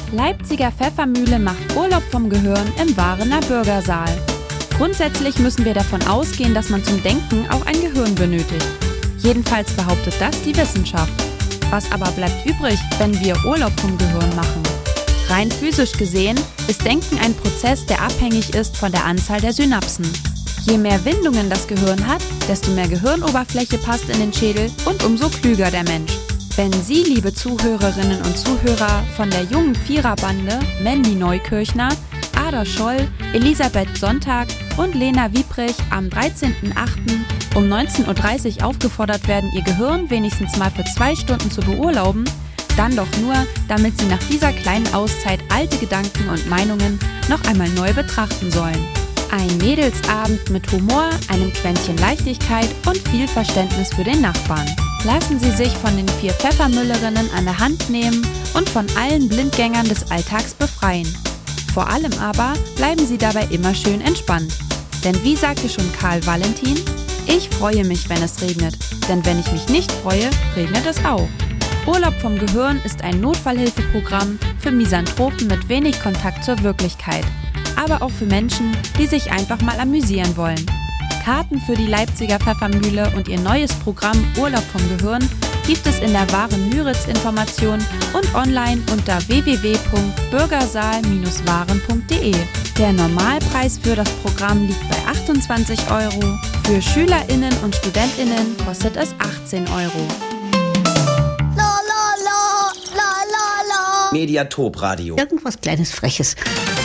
Leipziger Pfeffermühle macht Urlaub vom Gehirn im Warener Bürgersaal. Grundsätzlich müssen wir davon ausgehen, dass man zum Denken auch ein Gehirn benötigt. Jedenfalls behauptet das die Wissenschaft. Was aber bleibt übrig, wenn wir Urlaub vom Gehirn machen? Rein physisch gesehen ist Denken ein Prozess, der abhängig ist von der Anzahl der Synapsen. Je mehr Windungen das Gehirn hat, desto mehr Gehirnoberfläche passt in den Schädel und umso klüger der Mensch. Wenn Sie, liebe Zuhörerinnen und Zuhörer, von der jungen Viererbande Mandy Neukirchner, Ada Scholl, Elisabeth Sonntag und Lena Wieprich am 13.08. um 19.30 Uhr aufgefordert werden, Ihr Gehirn wenigstens mal für 2 Stunden zu beurlauben, dann doch nur, damit Sie nach dieser kleinen Auszeit alte Gedanken und Meinungen noch einmal neu betrachten sollen. Ein Mädelsabend mit Humor, einem Quäntchen Leichtigkeit und viel Verständnis für den Nachbarn. Lassen Sie sich von den 4 Pfeffermüllerinnen an der Hand nehmen und von allen Blindgängern des Alltags befreien. Vor allem aber bleiben Sie dabei immer schön entspannt. Denn wie sagte schon Karl Valentin, ich freue mich, wenn es regnet, denn wenn ich mich nicht freue, regnet es auch. Urlaub vom Gehirn ist ein Notfallhilfeprogramm für Misanthropen mit wenig Kontakt zur Wirklichkeit, aber auch für Menschen, die sich einfach mal amüsieren wollen. Karten für die Leipziger Pfeffermühle und ihr neues Programm Urlaub vom Gehirn gibt es in der Waren-Müritz-Information und online unter www.bürgersaal-waren.de. Der Normalpreis für das Programm liegt bei 28 €, für SchülerInnen und StudentInnen kostet es 18 €. Mediatop Radio. Irgendwas Kleines, Freches.